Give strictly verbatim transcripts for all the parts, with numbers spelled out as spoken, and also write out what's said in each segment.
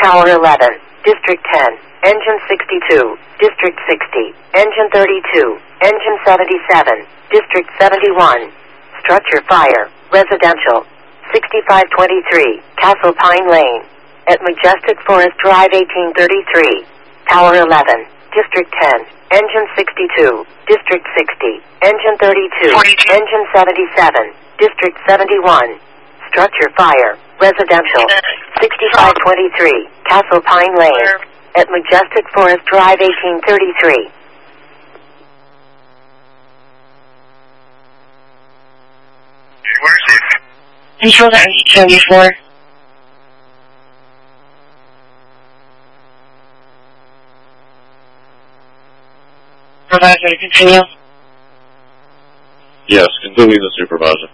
Tower eleven, District ten, Engine sixty-two, District sixty, Engine thirty-two, Engine seventy-seven, District seventy-one. Structure fire, residential, sixty-five twenty-three, Castle Pine Lane. At Majestic Forest Drive eighteen thirty-three. Tower eleven, District ten, Engine sixty-two, District sixty, Engine thirty-two, forty-two. Engine seventy-seven, District seventy-one. Structure fire, residential, sixty-five twenty-three, Castle Pine Lane. At Majestic Forest Drive eighteen thirty-three. Where's it? Control that seventy-four. Supervisor, continue. Yes, continue the supervisor.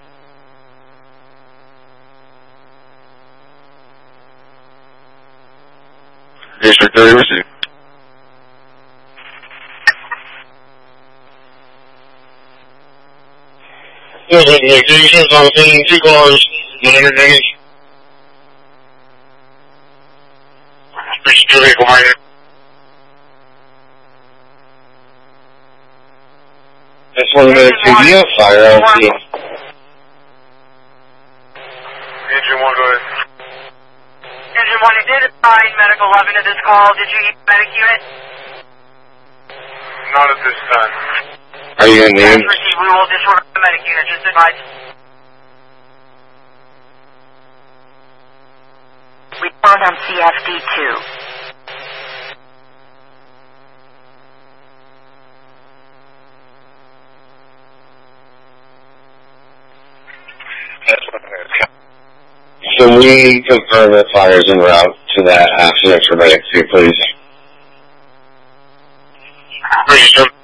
District thirty received. Yes, expectations on sending two cars, United Days. Speech to vehicle minor. This one minute to the fire on scene. Engine one, go ahead. Engine one, you did assign medical eleven to this call. Did you use medic unit? Not at this time. Are you in the Yes, end? receive. We will disregard the medic unit. Just advise. Report on C F D two. Can we confirm that fire's en route to that accident for medic two, please? Register.